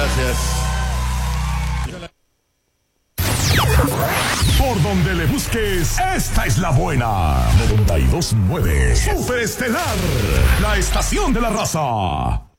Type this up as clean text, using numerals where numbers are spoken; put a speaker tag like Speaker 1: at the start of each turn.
Speaker 1: gracias.
Speaker 2: Por donde le busques, esta es la buena. 92.9 Superestelar, la estación de la raza.